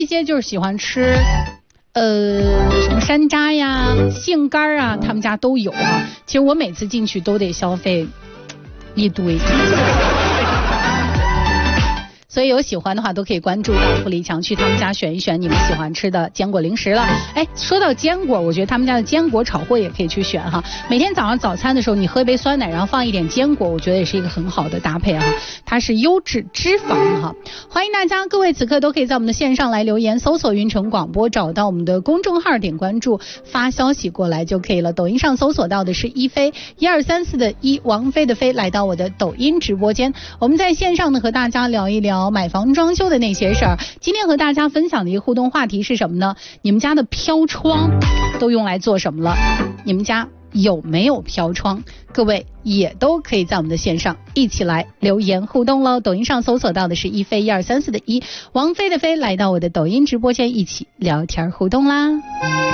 一些就是喜欢吃什么山楂呀、杏干啊，他们家都有啊。其实我每次进去都得消费一堆。所以有喜欢的话都可以关注到富力强，去他们家选一选你们喜欢吃的坚果零食了。哎，说到坚果，我觉得他们家的坚果炒货也可以去选哈。每天早上早餐的时候，你喝一杯酸奶，然后放一点坚果，我觉得也是一个很好的搭配哈。它是优质脂肪哈。欢迎大家，各位此刻都可以在我们的线上来留言，搜索云城广播，找到我们的公众号，点关注，发消息过来就可以了。抖音上搜索到的是一飞1234的一，王菲的飞，来到我的抖音直播间，我们在线上呢和大家聊一聊买房装修的那些事儿。今天和大家分享的一个互动话题是什么呢？你们家的飘窗都用来做什么了？你们家有没有飘窗？各位也都可以在我们的线上一起来留言互动喽。抖音上搜索到的是一飞1234的一，王菲的飞，来到我的抖音直播间一起聊天互动啦。